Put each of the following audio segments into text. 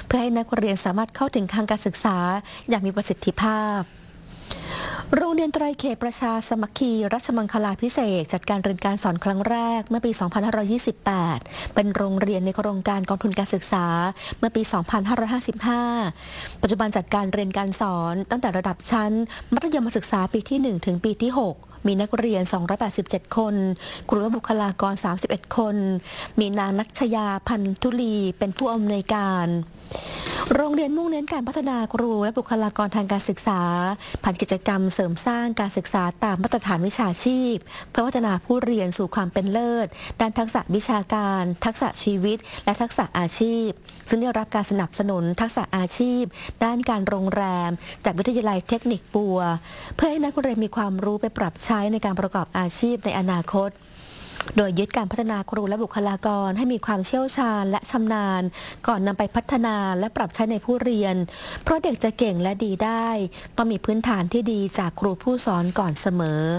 เพื่อให้นักเรียนสามารถเข้าถึงทางการศึกษาอย่างมีประสิทธิภาพโรงเรียนไตรเขตประชาสมัคคีรัชมังคลาภิเษกจัดการเรียนการสอนครั้งแรกเมื่อปี 2528 เป็นโรงเรียนในโครงการกองทุนการศึกษาเมื่อปี 2555 ปัจจุบันจัดการเรียนการสอนตั้งแต่ระดับชั้นมัธยมศึกษาปีที่ 1 ถึงปีที่ 6 มีนักเรียน 287 คน ครูและบุคลากร 31 คน มีนางนัชยาพันธุลีเป็นผู้อำนวยการโรงเรียนมุ่งเน้นการพัฒนาครูและบุคลากรทางการศึกษาผ่านกิจกรรมเสริมสร้างการศึกษาตามมาตรฐานวิชาชีพเพื่อพัฒนาผู้เรียนสู่ความเป็นเลิศด้านทักษะวิชาการทักษะชีวิตและทักษะอาชีพซึ่งได้รับการสนับสนุนทักษะอาชีพด้านการโรงแรมจากวิทยาลัยเทคนิคปัวเพื่อให้นักเรียนมีความรู้ไปปรับใช้ในการประกอบอาชีพในอนาคตโดยยึดการพัฒนาครูและบุคลากรให้มีความเชี่ยวชาญและชำนาญก่อนนำไปพัฒนาและปรับใช้ในผู้เรียนเพราะเด็กจะเก่งและดีได้ต้องมีพื้นฐานที่ดีจากครูผู้สอนก่อนเสมอ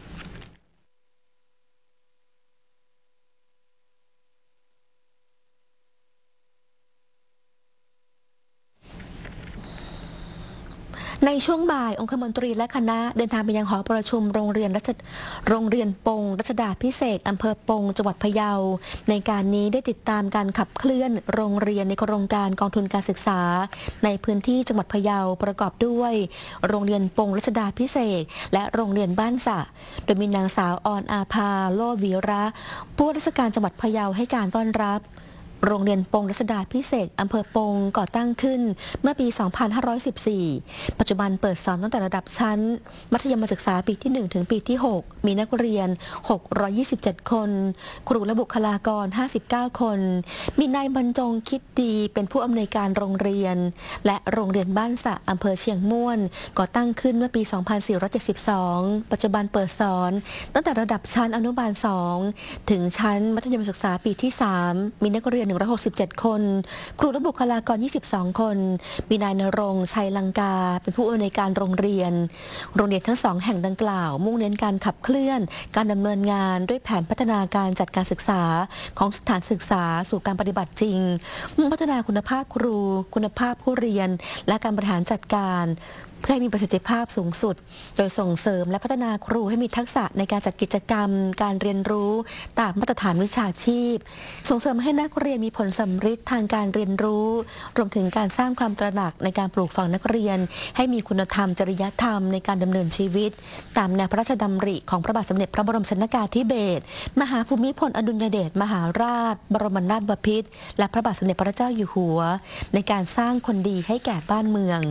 ในช่วงบ่ายองคมนตรีและคณะเดินทางไปยังหอประชุมโรงเรียนปงรัชดาพิเศษอำเภอปงจังหวัดพะเยาในการนี้ได้ติดตามการขับเคลื่อนโรงเรียนในโครงการกองทุนการศึกษาในพื้นที่จังหวัดพะเยาประกอบด้วยโรงเรียนปงรัชดาพิเศษและโรงเรียนบ้านสะโดยมีนางสาวออนอาภาโลวีระผู้ว่าราชการจังหวัดพะเยาให้การต้อนรับโรงเรียนปงรัชดาพิเศษอำเภอปงก่อตั้งขึ้นเมื่อปี 2514 ปัจจุบันเปิดสอนตั้งแต่ระดับชั้นมัธยมศึกษาปีที่ 1 ถึงปีที่ 6 มีนักเรียน 627 คน ครูและบุคลากร 59 คน มีนายบรรจงคิดดีเป็นผู้อำนวยการโรงเรียนและโรงเรียนบ้านสะอำเภอเชียงม่วนก่อตั้งขึ้นเมื่อปี 2472 ปัจจุบันเปิดสอนตั้งแต่ระดับชั้นอนุบาล 2 ถึงชั้นมัธยมศึกษาปีที่ 3 มีนักเรียน167 คน ครูและบุคลากร 22 คน มีนายณรงค์ชัยลังกาเป็นผู้อำนวยการโรงเรียนทั้งสองแห่งดังกล่าวมุ่งเน้นการขับเคลื่อนการดำเนินงานด้วยแผนพัฒนาการจัดการศึกษาของสถานศึกษาสู่การปฏิบัติจริงมุ่งพัฒนาคุณภาพครูคุณภาพผู้เรียนและการบริหารจัดการเพื่อให้มีประสิทธิภาพสูงสุดโดยส่งเสริมและพัฒนาครูให้มีทักษะในการจัดกิจกรรมการเรียนรู้ตามมาตรฐานวิชาชีพส่งเสริมให้นักเรียนมีผลสำฤทธิ์ทางการเรียนรู้รวมถึงการสร้างความตระหนักในการปลูกฝังนักเรียนให้มีคุณธรรมจริยธรรมในการดำเนินชีวิตตามแนวพระราชดำริของพระบาทสมเด็จพระบรมชนกาธิเบศรมหาภูมิพลอดุลยเดชมหาราชบรมนาถบพิตรและพระบาทสมเด็จพระเจ้าอยู่หัวในการสร้างคนดีให้แก่บ้านเมือง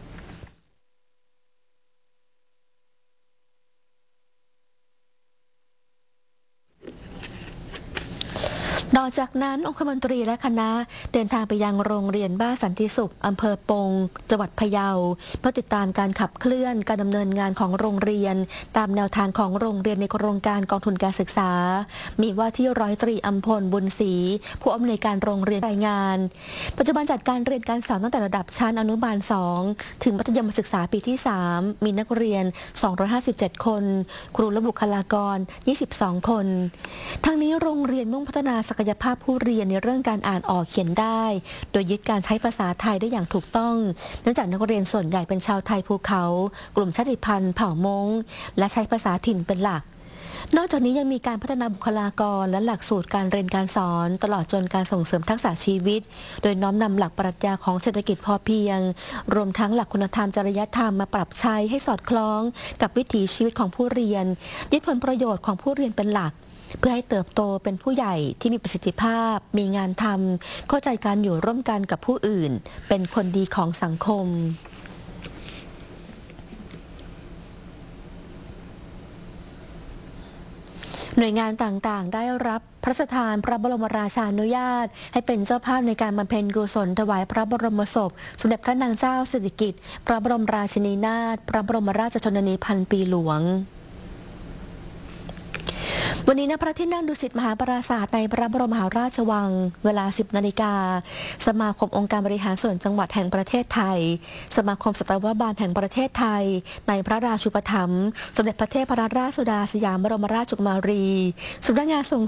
นอกจากนั้นองคมนตรีและคณะเดินทางไปยังโรงเรียนบ้านสันติสุขอำเภอปงจังหวัดพะเยาเพื่อติดตามการขับเคลื่อนการดำเนินงานของโรงเรียนตามแนวทางของโรงเรียนในโครงการกองทุนการศึกษามีว่าที่ร้อยตรีอัมพลบุญศรีผู้อำนวยการโรงเรียนรายงานปัจจุบันจัดการเรียนการสอนตั้งแต่ระดับชั้นอนุบาล 2 ถึงมัธยมศึกษาปีที่ 3 มีนักเรียน 257 คน ครูและบุคลากร 22 คนทั้งนี้โรงเรียนมุ่งพัฒนาศักยภาพผู้เรียนในเรื่องการอ่านออกเขียนได้โดยยึดการใช้ภาษาไทยได้อย่างถูกต้องเนื่องจากนักเรียนส่วนใหญ่เป็นชาวไทยภูเขากลุ่มชาติพันธุ์เผ่ามงและใช้ภาษาถิ่นเป็นหลักนอกจากนี้ยังมีการพัฒนาบุคลากรและหลักสูตรการเรียนการสอนตลอดจนการส่งเสริมทักษะชีวิตโดยน้อมนำหลักปรัชญาของเศรษฐกิจพอเพียงรวมทั้งหลักคุณธรรมจริยธรรมมาปรับใช้ให้สอดคล้องกับวิถีชีวิตของผู้เรียนยึดผลประโยชน์ของผู้เรียนเป็นหลักเพื่อให้เติบโตเป็นผู้ใหญ่ที่มีประสิทธิภาพมีงานทำเข้าใจการอยู่ร่วมกันกับผู้อื่นเป็นคนดีของสังคมหน่วยงานต่างๆได้รับพระราชทานพระบรมราชานุญาตให้เป็นเจ้าภาพในการบำเพ็ญกุศลถวายพระบรมศพสมเด็จพระนางเจ้าสิริกิติ์พระบรมราชินีนาถพระบรมราชชนนีพันปีหลวงวันนี้ณพระที่นั่งดุสิตมหาปราสาทในพระบรมมหาราชวังเวลา 10 นาฬิกาสมาคมองค์การบริหารส่วนจังหวัดแห่งประเทศไทยสมาคมสัตวบาลแห่งประเทศไทยในพระราชูปถัมภ์สมเด็จพระเทพรัตนราชสุดาสยามบรมราชกุมารีสำนักงานส่ง